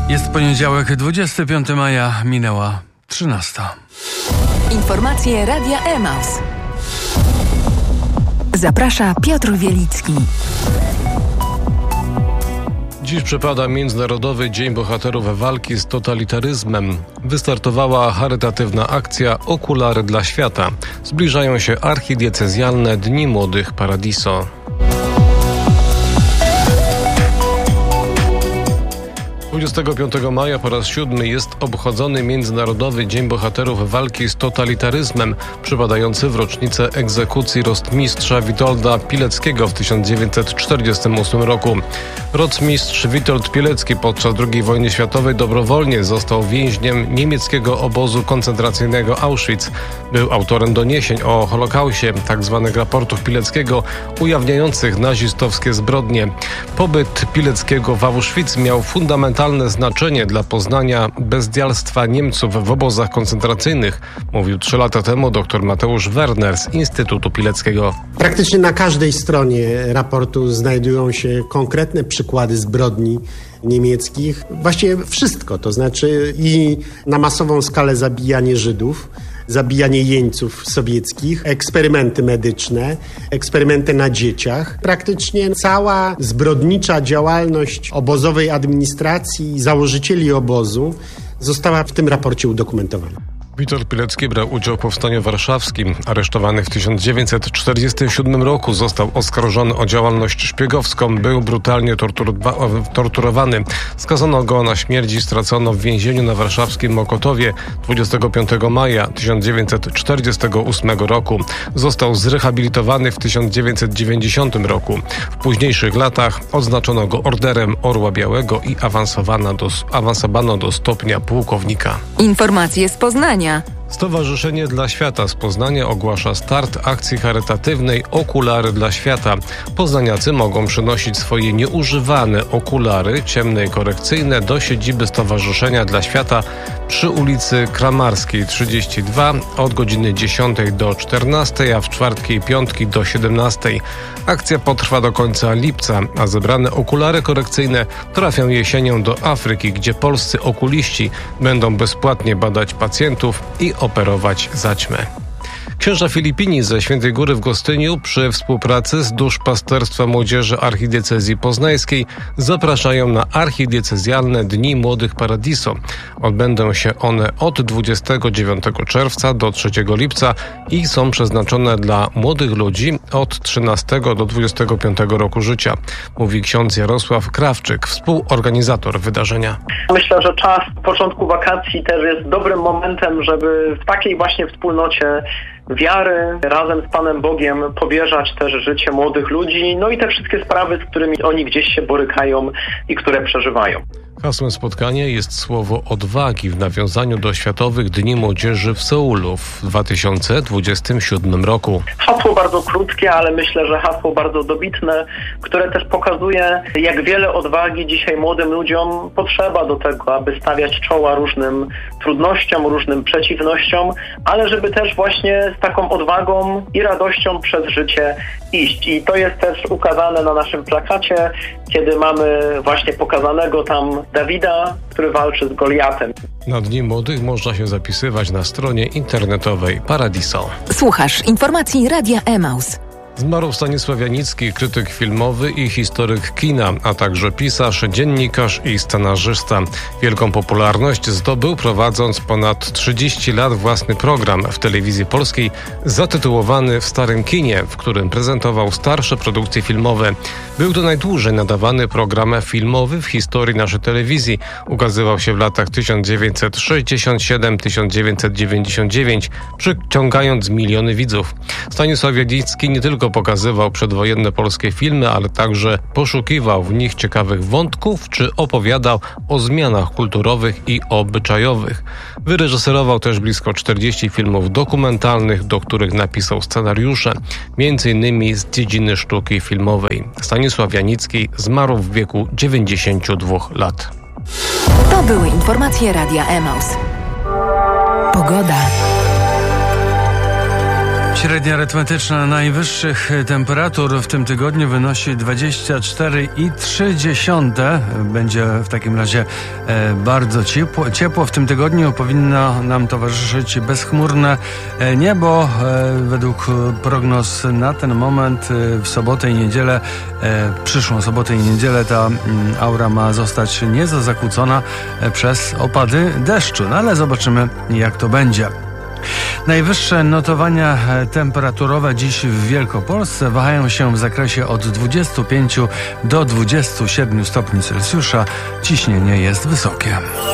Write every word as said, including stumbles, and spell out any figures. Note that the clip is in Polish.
Jest poniedziałek, dwudziestego piątego maja, minęła trzynasta. Informacje Radia Emaus. Zaprasza Piotr Wielicki. Dziś przypada Międzynarodowy Dzień Bohaterów Walki z Totalitaryzmem. Wystartowała charytatywna akcja Okulary dla Świata. Zbliżają się archidiecezjalne Dni Młodych Paradiso. dwudziestego piątego maja po raz siódmy jest obchodzony Międzynarodowy Dzień Bohaterów Walki z Totalitaryzmem, przypadający w rocznicę egzekucji rotmistrza Witolda Pileckiego w tysiąc dziewięćset czterdziestym ósmym roku. Rotmistrz Witold Pilecki podczas drugiej wojny światowej dobrowolnie został więźniem niemieckiego obozu koncentracyjnego Auschwitz. Był autorem doniesień o Holokauście, tzw. raportów Pileckiego, ujawniających nazistowskie zbrodnie. Pobyt Pileckiego w Auschwitz miał fundamentalne znaczenie dla poznania bezdialstwa Niemców w obozach koncentracyjnych, mówił trzy lata temu dr Mateusz Werner z Instytutu Pileckiego. Praktycznie na każdej stronie raportu znajdują się konkretne przykłady zbrodni niemieckich. Właściwie wszystko, to znaczy i na masową skalę zabijanie Żydów, zabijanie jeńców sowieckich, eksperymenty medyczne, eksperymenty na dzieciach. Praktycznie cała zbrodnicza działalność obozowej administracji i założycieli obozu została w tym raporcie udokumentowana. Witold Pilecki brał udział w Powstaniu Warszawskim. Aresztowany w tysiąc dziewięćset czterdziestym siódmym roku został oskarżony o działalność szpiegowską. Był brutalnie tortur- torturowany. Skazano go na śmierć i stracono w więzieniu na warszawskim Mokotowie dwudziestego piątego maja tysiąc dziewięćset czterdziestego ósmego roku. Został zrehabilitowany w tysiąc dziewięćset dziewięćdziesiątym roku. W późniejszych latach odznaczono go Orderem Orła Białego i awansowano do, awansowano do stopnia pułkownika. Informacje z Poznania. Stowarzyszenie dla Świata z Poznania ogłasza start akcji charytatywnej Okulary dla Świata. Poznaniacy mogą przynosić swoje nieużywane okulary ciemne i korekcyjne do siedziby Stowarzyszenia dla Świata przy ulicy Kramarskiej trzydzieści dwa od godziny dziesiątej do czternastej, a w czwartki i piątki do siedemnastej. Akcja potrwa do końca lipca, a zebrane okulary korekcyjne trafią jesienią do Afryki, gdzie polscy okuliści będą bezpłatnie badać pacjentów i operować zaćmę. Księża Filipini ze Świętej Góry w Gostyniu przy współpracy z Duszpasterstwem Młodzieży Archidiecezji Poznańskiej zapraszają na archidiecezjalne Dni Młodych Paradiso. Odbędą się one od dwudziestego dziewiątego czerwca do trzeciego lipca i są przeznaczone dla młodych ludzi od trzynastego do dwudziestego piątego roku życia, mówi ksiądz Jarosław Krawczyk, współorganizator wydarzenia. Myślę, że czas początku wakacji też jest dobrym momentem, żeby w takiej właśnie wspólnocie wiary razem z Panem Bogiem powierzać też życie młodych ludzi, no i te wszystkie sprawy, z którymi oni gdzieś się borykają i które przeżywają. Hasłem spotkania jest słowo odwagi w nawiązaniu do Światowych Dni Młodzieży w Seulu w dwa tysiące dwudziestym siódmym roku. Hasło bardzo krótkie, ale myślę, że hasło bardzo dobitne, które też pokazuje, jak wiele odwagi dzisiaj młodym ludziom potrzeba do tego, aby stawiać czoła różnym trudnościom, różnym przeciwnościom, ale żeby też właśnie z taką odwagą i radością przez życie iść. I to jest też ukazane na naszym plakacie, kiedy mamy właśnie pokazanego tam Dawida, który walczy z Goliatem. Na Dni Młodych można się zapisywać na stronie internetowej Paradiso. Słuchasz informacji Radia Emaus. Zmarł Stanisław Janicki, krytyk filmowy i historyk kina, a także pisarz, dziennikarz i scenarzysta. Wielką popularność zdobył, prowadząc ponad trzydzieści lat własny program w telewizji polskiej zatytułowany W starym kinie, w którym prezentował starsze produkcje filmowe. Był to najdłużej nadawany program filmowy w historii naszej telewizji. Ukazywał się w latach tysiąc dziewięćset sześćdziesiąt siedem do tysiąc dziewięćset dziewięćdziesiąt dziewięć, przyciągając miliony widzów. Stanisław Janicki nie tylko pokazywał przedwojenne polskie filmy, ale także poszukiwał w nich ciekawych wątków, czy opowiadał o zmianach kulturowych i obyczajowych. Wyreżyserował też blisko czterdzieści filmów dokumentalnych, do których napisał scenariusze, między innymi z dziedziny sztuki filmowej. Stanisław Janicki zmarł w wieku dziewięćdziesięciu dwóch lat. To były informacje Radia Emaus. Pogoda. Średnia arytmetyczna najwyższych temperatur w tym tygodniu wynosi dwadzieścia cztery i trzy dziesiąte. Będzie w takim razie e, bardzo ciepło. Ciepło w tym tygodniu powinno nam towarzyszyć bezchmurne niebo. E, według prognoz na ten moment e, w sobotę i niedzielę, e, przyszłą sobotę i niedzielę ta m, aura ma zostać nieco zakłócona e, przez opady deszczu. No ale zobaczymy, jak to będzie. Najwyższe notowania temperaturowe dziś w Wielkopolsce wahają się w zakresie od dwudziestu pięciu do dwudziestu siedmiu stopni Celsjusza. Ciśnienie jest wysokie.